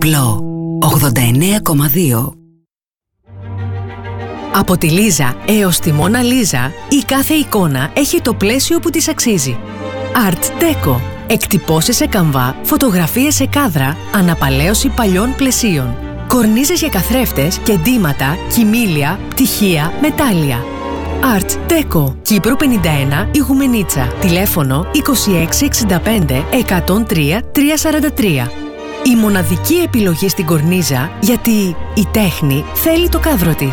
Γλω 89,2. Από τη Λίζα έως τη Μόνα Λίζα, η κάθε εικόνα έχει το πλαίσιο που της αξίζει. Art Deco. Εκτυπώσεις σε καμβά, φωτογραφίες σε κάδρα, αναπαλαίωση παλιών πλαισίων. Κορνίζες για καθρέφτες και ντύματα, κοιμήλια, πτυχία, μετάλλια. Art Deco. Κύπρου 51, Ιγουμενίτσα. Τηλέφωνο 2665 103 343. Η μοναδική επιλογή στην κορνίζα, γιατί η τέχνη θέλει το κάδρο της.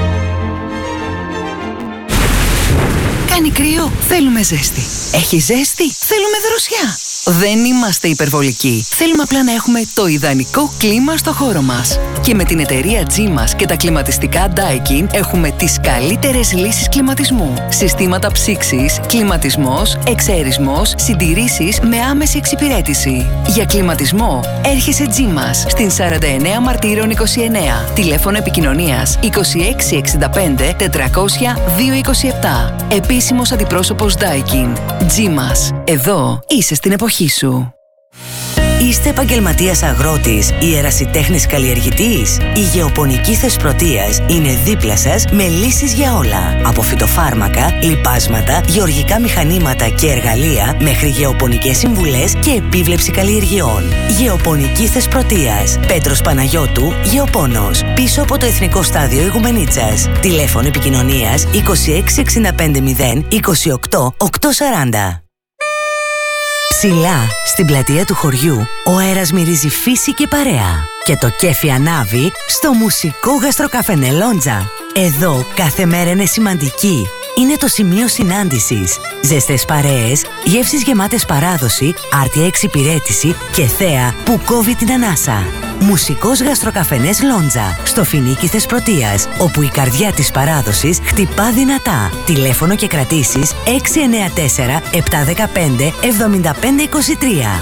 Κάνει κρύο, θέλουμε ζέστη. Έχει ζέστη, θέλουμε δροσιά. Δεν είμαστε υπερβολικοί. Θέλουμε απλά να έχουμε το ιδανικό κλίμα στο χώρο μας. Και με την εταιρεία G-MAS και τα κλιματιστικά Daikin έχουμε τις καλύτερες λύσεις κλιματισμού. Συστήματα ψήξης, κλιματισμός, εξαερισμός, συντηρήσεις με άμεση εξυπηρέτηση. Για κλιματισμό έρχεσαι G-MAS στην 49 Μαρτύρων 29. Τηλέφωνο επικοινωνίας 2665 400 227. Επίσημος αντιπρόσωπος Daikin. G-MAS. Εδώ είσαι στην εποχή σου. Είστε επαγγελματίας αγρότης ή ερασιτέχνης καλλιεργητής? Η Γεωπονική Θεσπρωτείας είναι δίπλα σας με λύσεις για όλα. Από φυτοφάρμακα, λιπάσματα, γεωργικά μηχανήματα και εργαλεία μέχρι γεωπονικές συμβουλές και επίβλεψη καλλιεργειών. Γεωπονική Θεσπρωτείας. Πέτρος Παναγιώτου, Γεωπόνος. Πίσω από το Εθνικό Στάδιο Ιγουμενίτσας. Τηλέφωνο επικοινωνίας 2665 28 840. Ψηλά, στην πλατεία του χωριού, ο αέρας μυρίζει φύση και παρέα. Και το κέφι ανάβει στο μουσικό γαστροκαφενέ Λόντζα. Εδώ κάθε μέρα είναι σημαντική. Είναι το σημείο συνάντησης. Ζεστές παρέες, γεύσεις γεμάτες παράδοση, άρτια εξυπηρέτηση και θέα που κόβει την ανάσα. Μουσικός γαστροκαφενές Λόντζα, στο Φοινίκι Θεσπρωτείας, όπου η καρδιά της παράδοσης χτυπά δυνατά. Τηλέφωνο και κρατήσεις 694 715 7523.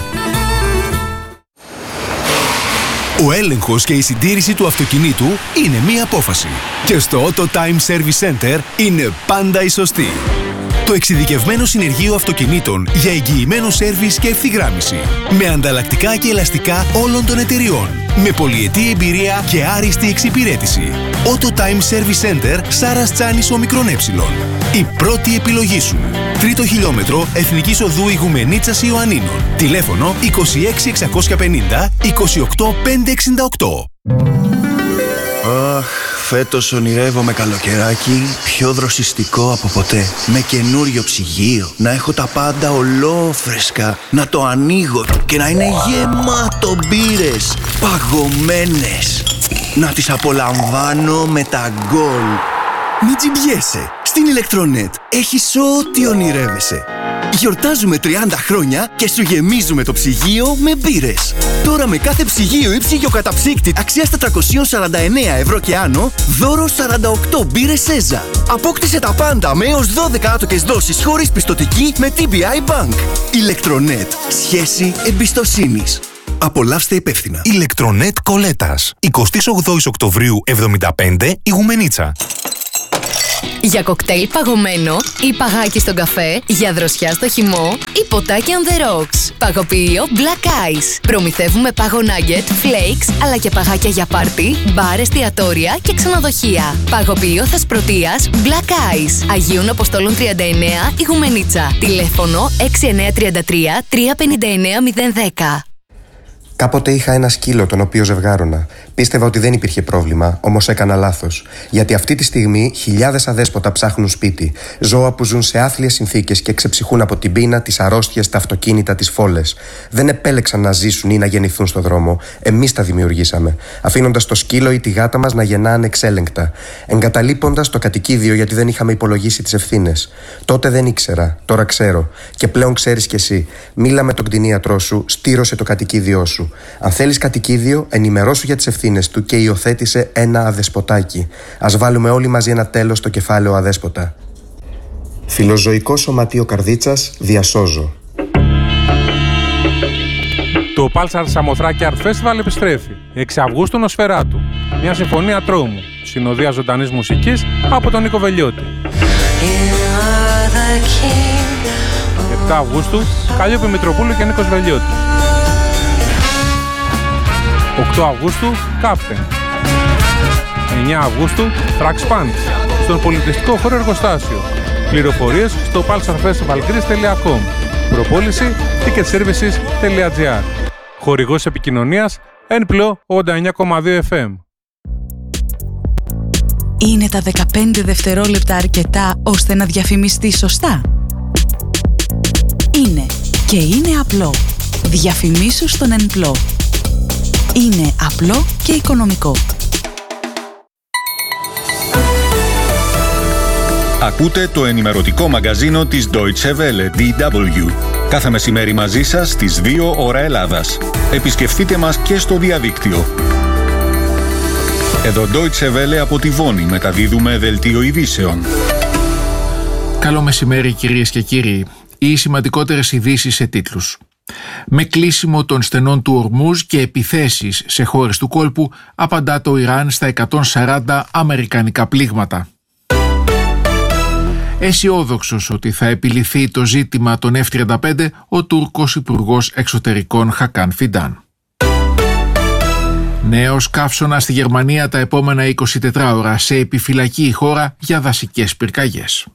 Ο έλεγχος και η συντήρηση του αυτοκινήτου είναι μία απόφαση. Και στο Auto Time Service Center είναι πάντα η σωστή. Το εξειδικευμένο συνεργείο αυτοκινήτων για εγγυημένο σέρβις και ευθυγράμμιση. Με ανταλλακτικά και ελαστικά όλων των εταιριών. Με πολυετή εμπειρία και άριστη εξυπηρέτηση. Auto Time Service Center, Σάρας Τσάνης Ομικρόν Έψιλον. Η πρώτη επιλογή σου. 3ο χιλιόμετρο Εθνικής Οδού Ιγουμενίτσας Ιωαννίνων. Τηλέφωνο 26 650 28 568. Αχ, φέτος ονειρεύομαι καλοκαιράκι πιο δροσιστικό από ποτέ. Με καινούριο ψυγείο, να έχω τα πάντα ολόφρεσκα, να το ανοίγω και να είναι γεμάτο μπύρες, παγωμένες. Να τις απολαμβάνω με τα γκολ. Μην τζιμπιέσαι, στην Electronet έχεις ό,τι ονειρεύεσαι. Γιορτάζουμε 30 χρόνια και σου γεμίζουμε το ψυγείο με μπύρες. Τώρα με κάθε ψυγείο ή ψυγειοκαταψύκτη αξίας 449 ευρώ και άνω, δώρο 48 μπύρες Σέζα. Απόκτησε τα πάντα με έως 12 άτοκες δόσεις χωρίς πιστωτική με TBI Bank. Electronet. Σχέση εμπιστοσύνης. Απολαύστε υπεύθυνα. Electronet Κολέτας. 28 Οκτωβρίου 75 Ιγουμενίτσα. Για κοκτέιλ παγωμένο ή παγάκι στον καφέ, για δροσιά στο χυμό ή ποτάκι on the rocks. Παγοποιείο Black Ice. Προμηθεύουμε πάγο nugget, flakes, αλλά και παγάκια για πάρτι, μπαρ, εστιατόρια και ξενοδοχεία. Παγοποιείο Θεσπρωτείας Black Ice. Αγίων Αποστόλων 39 Ιγουμενίτσα. Τηλέφωνο 6933 359 010. Κάποτε είχα ένα σκύλο τον οποίο ζευγάρωνα. Πίστευα ότι δεν υπήρχε πρόβλημα, όμως έκανα λάθος. Γιατί αυτή τη στιγμή χιλιάδες αδέσποτα ψάχνουν σπίτι. Ζώα που ζουν σε άθλιες συνθήκες και ξεψυχούν από την πείνα, τις αρρώστιες, τα αυτοκίνητα, τις φόλες. Δεν επέλεξαν να ζήσουν ή να γεννηθούν στο δρόμο. Εμείς τα δημιουργήσαμε. Αφήνοντας το σκύλο ή τη γάτα μας να γεννά ανεξέλεγκτα. Εγκαταλείποντας το κατοικίδιο γιατί δεν είχαμε υπολογίσει τις ευθύνες. Τότε δεν ήξερα, τώρα ξέρω. Και πλέον ξέρεις κι εσύ. Μίλα με τον κτηνίατρό σου, στήρωσε το κατοικίδιό σου. Αν θέλεις κατοικίδιο, ενημερώσου για τις ευθύνες του και υιοθέτησε ένα αδεσποτάκι. Ας βάλουμε όλοι μαζί ένα τέλος στο κεφάλαιο αδέσποτα. Φιλοζωικό Σωματείο Καρδίτσας, διασώζω. Το Pulsar Σαμοθράκη Art Festival επιστρέφει. 6 Αυγούστου Νοσφαιράτου. Μια συμφωνία τρόμου. Συνοδεία ζωντανής μουσικής από τον Νίκο Βελιώτη. 7 Αυγούστου Καλλιόπη Μητροπούλου και Νίκος Βελιώτης. 8 Αυγούστου Captain. 9 Αυγούστου Trax Punch στον πολιτιστικό χώρο Εργοστάσιο. Πληροφορίες στο pulsarfestivalgreece.com. Προπόληση ticketservices.gr. Χορηγός επικοινωνίας Enplo 89,2 FM. Είναι τα 15 δευτερόλεπτα αρκετά ώστε να διαφημιστεί σωστά? Είναι και είναι απλό. Διαφημίσου στον Enplo. Είναι απλό και οικονομικό. Ακούτε το ενημερωτικό μαγκαζίνο της Deutsche Welle, DW. Κάθε μεσημέρι μαζί σας στις 2 ώρα Ελλάδας. Επισκεφτείτε μας και στο διαδίκτυο. Εδώ Deutsche Welle από τη Βόνη μεταδίδουμε δελτίο ειδήσεων. Καλό μεσημέρι κυρίες και κύριοι. Οι σημαντικότερες ειδήσεις σε τίτλους. Με κλείσιμο των στενών του Ορμούζ και επιθέσεις σε χώρες του κόλπου, απαντά το Ιράν στα 140 αμερικανικά πλήγματα. Αισιόδοξος ότι θα επιληθεί το ζήτημα των F-35 ο Τούρκος Υπουργός Εξωτερικών Χακάν Φιντάν. Νέος καύσωνα στη Γερμανία τα επόμενα 24 ώρα, σε επιφυλακή η χώρα για δασικές πυρκαγιές.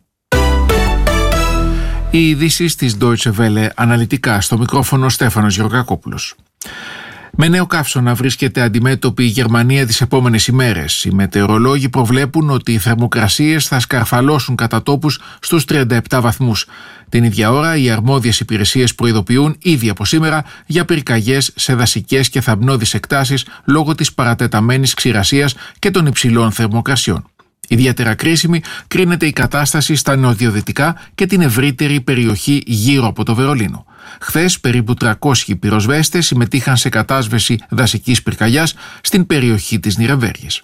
Οι ειδήσεις της Deutsche Welle, αναλυτικά στο μικρόφωνο Στέφανος Γεωργακόπουλος. Με νέο καύσωνα βρίσκεται αντιμέτωπη η Γερμανία τις επόμενες ημέρες. Οι μετεωρολόγοι προβλέπουν ότι οι θερμοκρασίες θα σκαρφαλώσουν κατά τόπους στους 37 βαθμούς. Την ίδια ώρα, οι αρμόδιες υπηρεσίες προειδοποιούν ήδη από σήμερα για πυρκαγιές σε δασικές και θαμνώδεις εκτάσεις λόγω της παρατεταμένης ξηρασίας και των υψηλών θερμοκρασιών. Ιδιαίτερα κρίσιμη κρίνεται η κατάσταση στα νοτιοδυτικά και την ευρύτερη περιοχή γύρω από το Βερολίνο. Χθες, περίπου 300 πυροσβέστες συμμετείχαν σε κατάσβεση δασικής πυρκαγιάς στην περιοχή της Νιρεμβέργης.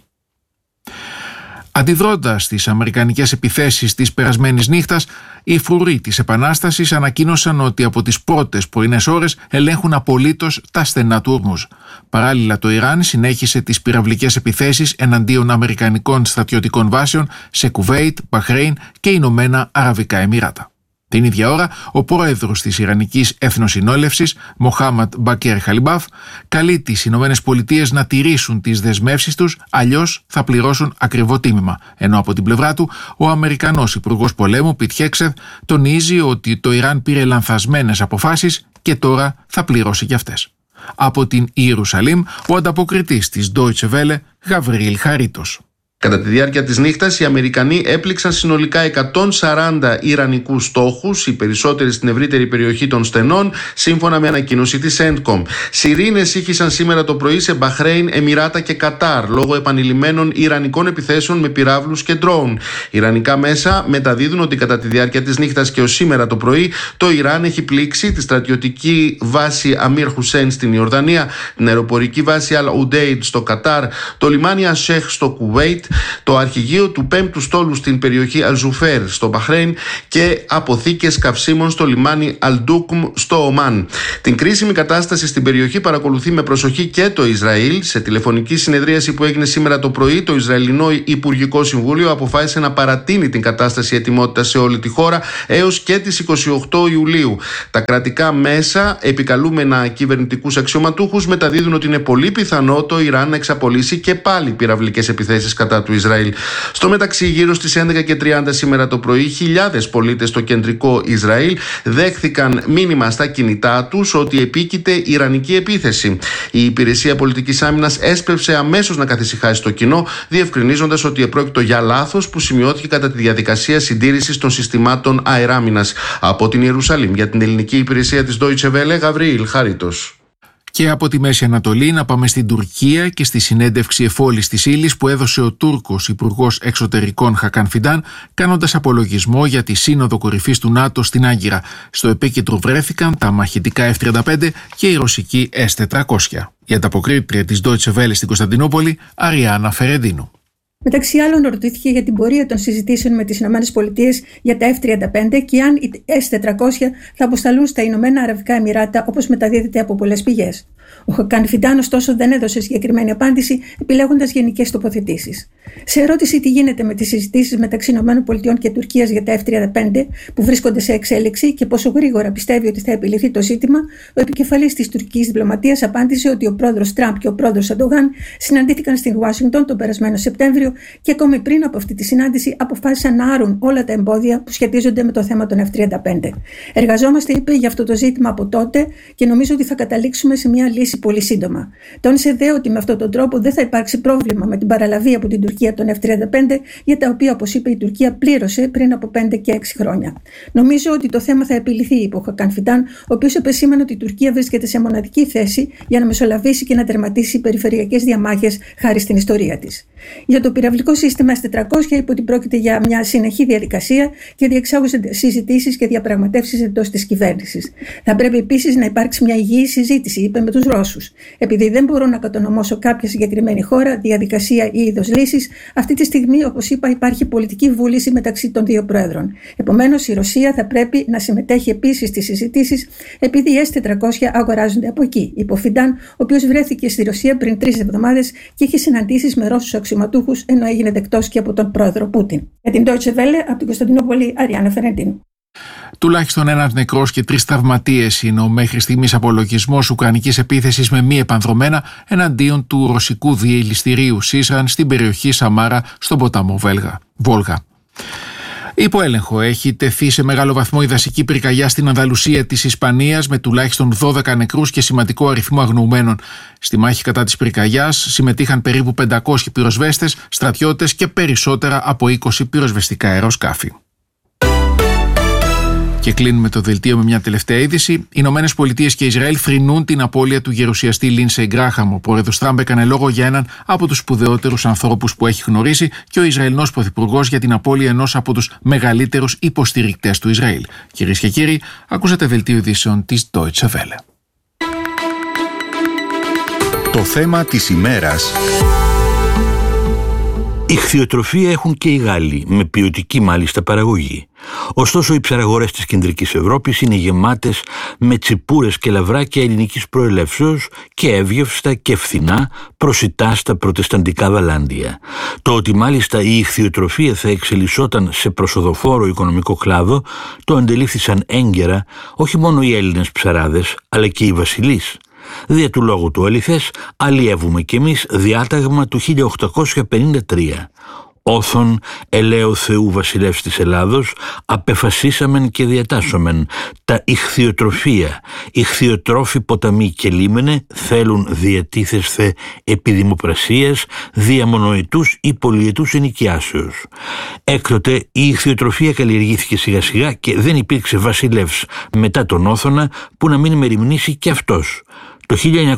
Αντιδρώντας στις αμερικανικές επιθέσεις της περασμένης νύχτας, οι φρουροί της Επανάστασης ανακοίνωσαν ότι από τις πρώτες πρωινές ώρες ελέγχουν απολύτως τα στενά του Ορμούζ. Παράλληλα, το Ιράν συνέχισε τις πυραυλικές επιθέσεις εναντίον αμερικανικών στρατιωτικών βάσεων σε Κουβέιτ, Μπαχρέιν και Ηνωμένα Αραβικά Εμιράτα. Την ίδια ώρα, ο πρόεδρος της Ιρανικής Εθνοσυνόλευσης, Μοχάμαντ Μπακέρ Χαλιμπάφ, καλεί τις Ηνωμένες Πολιτείες να τηρήσουν τις δεσμεύσεις τους, αλλιώς θα πληρώσουν ακριβό τίμημα. Ενώ από την πλευρά του, ο Αμερικανός Υπουργός Πολέμου, Πιτ Χέξεθ, τονίζει ότι το Ιράν πήρε λανθασμένες αποφάσεις και τώρα θα πληρώσει κι αυτές. Από την Ιερουσαλήμ, ο ανταποκριτής της Deutsche Welle, Γαβριήλ Χαρίτος. Κατά τη διάρκεια της νύχτας, οι Αμερικανοί έπληξαν συνολικά 140 ιρανικούς στόχους, οι περισσότεροι στην ευρύτερη περιοχή των στενών, σύμφωνα με ανακοίνωση της CENTCOM. Σιρήνες ήχησαν σήμερα το πρωί σε Μπαχρέιν, Εμιράτα και Κατάρ, λόγω επανειλημμένων ιρανικών επιθέσεων με πυράβλους και ντρόουν. Ιρανικά μέσα μεταδίδουν ότι κατά τη διάρκεια της νύχτας και ως σήμερα το πρωί, το Ιράν έχει πλήξει τη στρατιωτική βάση Αμίρ Χουσέιν στην Ιορδανία, την αεροπορική βάση Αλ Ουντέιντ στο Κατάρ, το λιμάνι Ασέχ στο Κουβέιτ, το αρχηγείο του 5ου στόλου στην περιοχή Αλζουφέρ στο Μπαχρέιν και αποθήκες καυσίμων στο λιμάνι Αλντούκμ στο Ομάν. Την κρίσιμη κατάσταση στην περιοχή παρακολουθεί με προσοχή και το Ισραήλ. Σε τηλεφωνική συνεδρίαση που έγινε σήμερα το πρωί, το Ισραηλινό Υπουργικό Συμβούλιο αποφάσισε να παρατείνει την κατάσταση ετοιμότητας σε όλη τη χώρα έως και τις 28 Ιουλίου. Τα κρατικά μέσα, επικαλούμενα κυβερνητικούς αξιωματούχους, μεταδίδουν ότι είναι πολύ πιθανό το Ιράν να εξαπολύσει και πάλι πυραυλικές επιθέσεις κατά του Ισραήλ. Στο μεταξύ, γύρω στις 11:30 σήμερα το πρωί, χιλιάδες πολίτες στο κεντρικό Ισραήλ δέχθηκαν μήνυμα στα κινητά τους ότι επίκειται ιρανική επίθεση. Η Υπηρεσία Πολιτικής Άμυνας έσπευσε αμέσως να καθησυχάσει το κοινό, διευκρινίζοντας ότι επρόκειτο για λάθος που σημειώθηκε κατά τη διαδικασία συντήρησης των συστημάτων αεράμυνας. Από την Ιερουσαλήμ, για την ελληνική υπηρεσία της Deutsche Welle, Γαβριήλ Χαρίτος. Και από τη Μέση Ανατολή να πάμε στην Τουρκία και στη συνέντευξη εφόλης της ύλης που έδωσε ο Τούρκος Υπουργός Εξωτερικών Χακάν Φιντάν, κάνοντας απολογισμό για τη Σύνοδο Κορυφής του ΝΑΤΟ στην Άγκυρα. Στο επίκεντρο βρέθηκαν τα μαχητικά F-35 και η ρωσική S-400. Η ανταποκρίτρια της Deutsche Welle στην Κωνσταντινούπολη, Αριάννα Φερεντίνου. Μεταξύ άλλων, ρωτήθηκε για την πορεία των συζητήσεων με τις ΗΠΑ για τα F-35 και αν οι S-400 θα αποσταλούν στα Ηνωμένα Αραβικά Εμιράτα, όπως μεταδίδεται από πολλές πηγές. Ο Χακάν Φιντάν, ωστόσο, δεν έδωσε συγκεκριμένη απάντηση, επιλέγοντας γενικές τοποθετήσεις. Σε ερώτηση τι γίνεται με τις συζητήσεις μεταξύ ΗΠΑ και Τουρκίας για τα F-35 που βρίσκονται σε εξέλιξη και πόσο γρήγορα πιστεύει ότι θα επιληθεί το ζήτημα, ο επικεφαλής της τουρκικής διπλωματίας απάντησε ότι ο πρόεδρος Τραμπ και ο πρόεδρος Ερντογάν συναντήθηκαν στην Ουάσιγκτον τον περασμένο Σεπτέμβριο και ακόμη πριν από αυτή τη συνάντηση αποφάσισαν να άρουν όλα τα εμπόδια που σχετίζονται με το θέμα των F-35. Εργαζόμαστε, είπε, για αυτό το ζήτημα από τότε και νομίζω ότι θα καταλήξουμε σε μια λύση πολύ σύντομα. Τόνισε δε ότι με αυτόν τον τρόπο δεν θα υπάρξει πρόβλημα με την παραλαβή από την Τουρκία των F-35, για τα οποία, όπως είπε, η Τουρκία πλήρωσε πριν από 5 και 6 χρόνια. Νομίζω ότι το θέμα θα επιληθεί, είπε ο Χακάν Φιντάν, ο οποίος επεσήμανε ότι η Τουρκία βρίσκεται σε μοναδική θέση για να μεσολαβήσει και να τερματίσει περιφερειακές διαμάχες χάρη στην ιστορία της. Για το πυραυλικό σύστημα S-400 είπε ότι πρόκειται για μια συνεχή διαδικασία και διεξάγονται συζητήσεις και διαπραγματεύσεις εντός της κυβέρνησης. Θα πρέπει επίσης να υπάρξει μια υγιή συζήτηση, είπε, με τους Ρώσους. Επειδή δεν μπορώ να κατονομώσω κάποια συγκεκριμένη χώρα, διαδικασία ή είδος λύσης, αυτή τη στιγμή, όπως είπα, υπάρχει πολιτική βούληση μεταξύ των δύο πρόεδρων. Επομένως, η Ρωσία θα πρέπει να συμμετέχει επίσης στις συζητήσεις, επειδή οι S-400 αγοράζονται από εκεί, είπε ο Φιντάν, ο οποίος βρέθηκε στη Ρωσία πριν 3 εβδομάδες και είχε συναντήσεις με Ρώσους αξιωματούχους, ενώ έγινε δεκτός και από τον πρόεδρο Πούτιν. Για την Deutsche Welle, από την Κωνσταντινούπολη, Αριάννα Φερεντίνου. Τουλάχιστον ένας νεκρός και 3 τραυματίες είναι ο μέχρι στιγμής απολογισμός ουκρανικής επίθεσης με μη επανδρομένα εναντίον του ρωσικού διελιστηρίου Σίσραν στην περιοχή Σαμάρα στον ποταμό Βόλγα. Υπό έλεγχο έχει τεθεί σε μεγάλο βαθμό η δασική πυρκαγιά στην Ανδαλουσία της Ισπανίας με τουλάχιστον 12 νεκρούς και σημαντικό αριθμό αγνοουμένων. Στη μάχη κατά της πυρκαγιάς συμμετείχαν περίπου 500 πυροσβέστες, στρατιώτες και περισσότερα από 20 πυροσβεστικά αεροσκάφη. Και κλείνουμε το δελτίο με μια τελευταία είδηση. Οι Ηνωμένες Πολιτείες και Ισραήλ θρηνούν την απώλεια του γερουσιαστή Λίνσεϊ Γκράχαμ. Ο πρόεδρος Τραμπ έκανε λόγο για έναν από τους σπουδαιότερους ανθρώπους που έχει γνωρίσει και ο Ισραηλινός πρωθυπουργός για την απώλεια ενός από τους μεγαλύτερους υποστηρικτές του Ισραήλ. Κυρίες και κύριοι, ακούσατε δελτίο ειδήσεων της Deutsche Welle. Το θέμα της ημέρας. Ιχθυοτροφία έχουν και οι Γάλλοι, με ποιοτική μάλιστα παραγωγή. Ωστόσο, οι ψαραγορές της κεντρικής Ευρώπης είναι γεμάτες με τσιπούρες και λαβράκια ελληνικής προελεύσεως και εύγευστα και φθηνά προσιτά στα προτεσταντικά βαλάντια. Το ότι μάλιστα η ιχθυοτροφία θα εξελισσόταν σε προσοδοφόρο οικονομικό κλάδο το αντελήφθησαν έγκαιρα όχι μόνο οι Έλληνες ψαράδες, αλλά και οι βασιλείς. Δια του λόγου του αληθές, αλλιεύουμε κι εμείς διάταγμα του 1853. Όθον ελέω Θεού βασιλεύς της Ελλάδος, απεφασίσαμεν και διατάσσομεν τα ιχθυοτροφία, ιχθυοτρόφοι ποταμοί και λίμενε θέλουν διατίθεσθε επιδημοπρασίας, διαμονοητούς ή πολυετούς ενοικιάσεως. Έκτοτε η ιχθυοτροφία καλλιεργήθηκε σιγά σιγά και δεν υπήρξε βασιλεύς μετά τον Όθωνα που να μην μεριμνήσει κι αυτός. Το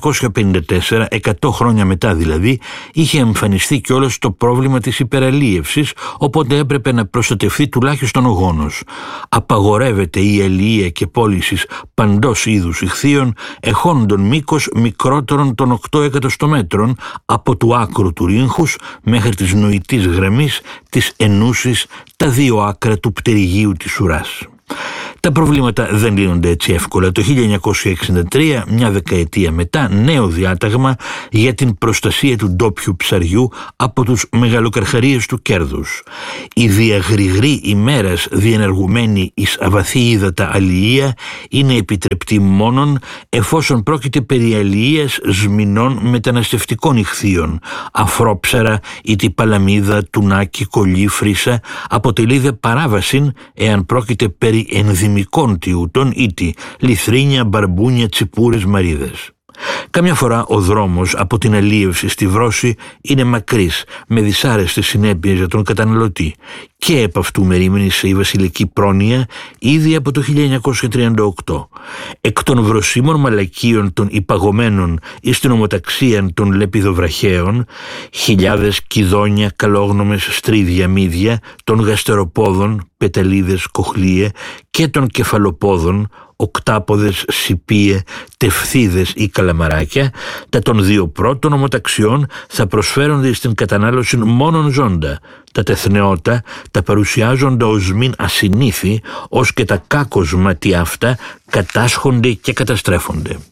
1954, 100 χρόνια μετά δηλαδή, είχε εμφανιστεί κιόλας το πρόβλημα της υπεραλίευσης, οπότε έπρεπε να προστατευτεί τουλάχιστον ο γόνος. Απαγορεύεται η αλληλεία και πώληση παντός είδους ιχθύων εχόντων μήκος μικρότερων των 8 εκατοστομέτρων από του άκρου του ρύγχους μέχρι της νοητής γραμμής της ενούσης τα 2 άκρα του πτερυγίου της ουράς. Τα προβλήματα δεν λύνονται έτσι εύκολα. Το 1963, μια δεκαετία μετά, νέο διάταγμα για την προστασία του ντόπιου ψαριού από τους μεγαλοκαρχαρίες του κέρδους. Η διαγριγρή ημέρας διενεργουμένη εις αβαθή ύδατα αλληλεία είναι επιτρεπτή μόνον εφόσον πρόκειται περί αλληλείας σμηνών μεταναστευτικών ιχθύων. Αφρόψαρα, ήτι παλαμίδα, τουνάκι, κολλή, φρύσα, αποτελεί δε παράβασιν εάν πρόκειται περί ενδυμικών τιούτων ήτι λιθρίνια, μπαρμπούνια, τσιπούρες, μαρίδες. Καμιά φορά ο δρόμος από την αλίευση στη βρώση είναι μακρύς, με δυσάρεστες συνέπειες για τον καταναλωτή και επ' αυτού μερίμνησε η βασιλική πρόνοια ήδη από το 1938. Εκ των βροσίμων μαλακίων των υπαγωμένων εις την ομοταξίαν των λεπιδοβραχαίων, χιλιάδες κιδόνια, καλόγνωμες, στρίδια, μύδια, των γαστεροπόδων, πεταλίδες, κοχλίε και των κεφαλοπόδων, οκτάποδες, σιπίε, τευθύδες ή καλαμαράκια, τα των 2 πρώτων ομοταξιών θα προσφέρονται στην κατανάλωση μόνον ζώντα. Τα τεθνεώτα τα παρουσιάζονται ως μην ασυνήθι, ως και τα κάκοσμα τι αυτά κατάσχονται και καταστρέφονται.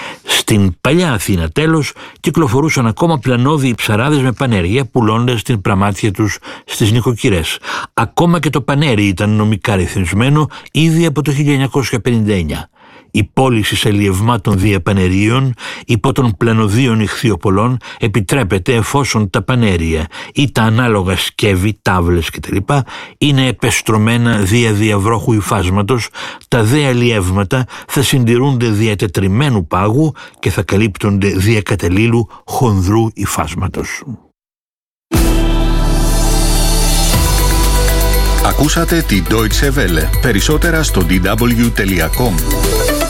Στην παλιά Αθήνα τέλος κυκλοφορούσαν ακόμα πλανόδιοι ψαράδες με πανέρια, πουλώντας την πραμάτια τους στις νοικοκυρές. Ακόμα και το πανέρι ήταν νομικά ρυθμισμένο ήδη από το 1959. Η πώληση αλλιευμάτων διαπανερίων υπό των πλανοδίων ηχθειοπολών επιτρέπεται εφόσον τα πανέρια ή τα ανάλογα σκεύη, τάβλες κτλ. Είναι επεστρωμένα δια διαβρόχου υφάσματος, τα δε αλλιεύματα θα συντηρούνται δια τετριμένου πάγου και θα καλύπτονται δια κατελήλου χονδρού υφάσματος. Ακούσατε την Deutsche Welle. Περισσότερα στο dw.com.